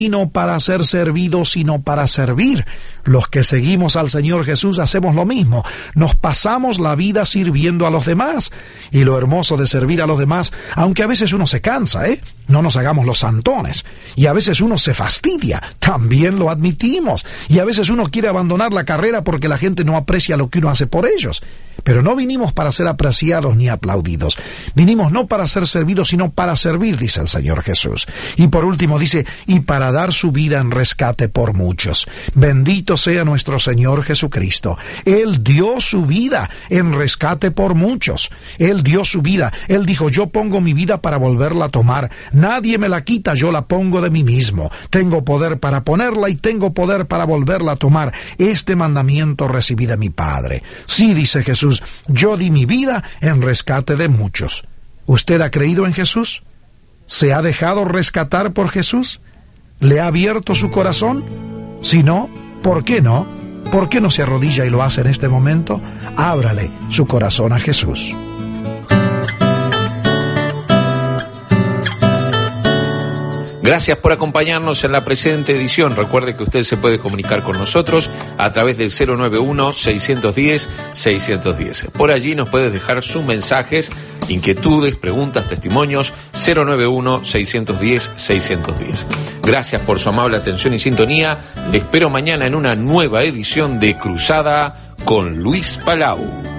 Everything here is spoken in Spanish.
no para ser servidos, sino para servir. Los que seguimos al Señor Jesús hacemos lo mismo. Nos pasamos la vida sirviendo a los demás. Y lo hermoso de servir a los demás, aunque a veces uno se cansa, no nos hagamos los santones. Y a veces uno se fastidia, también lo admitimos. Y a veces uno quiere abandonar la carrera porque la gente no aprecia lo que uno hace por ellos. Pero no vinimos para ser apreciados ni aplaudidos. Vinimos no para ser servidos, sino para servir, dice el Señor Jesús. Y por último dice, y para dar su vida en rescate por muchos. Bendito sea nuestro Señor Jesucristo. Él dio su vida en rescate por muchos. Él dio su vida. Él dijo, yo pongo mi vida para volverla a tomar. Nadie me la quita, yo la pongo de mí mismo. Tengo poder para ponerla y tengo poder para volverla a tomar. Este mandamiento recibí de mi Padre. Sí, dice Jesús, yo di mi vida en rescate de muchos. ¿Usted ha creído en Jesús? ¿Se ha dejado rescatar por Jesús? ¿Le ha abierto su corazón? Si no, ¿por qué no? ¿Por qué no se arrodilla y lo hace en este momento? Ábrale su corazón a Jesús. Gracias por acompañarnos en la presente edición. Recuerde que usted se puede comunicar con nosotros a través del 091-610-610. Por allí nos puedes dejar sus mensajes, inquietudes, preguntas, testimonios, 091-610-610. Gracias por su amable atención y sintonía. Le espero mañana en una nueva edición de Cruzada con Luis Palau.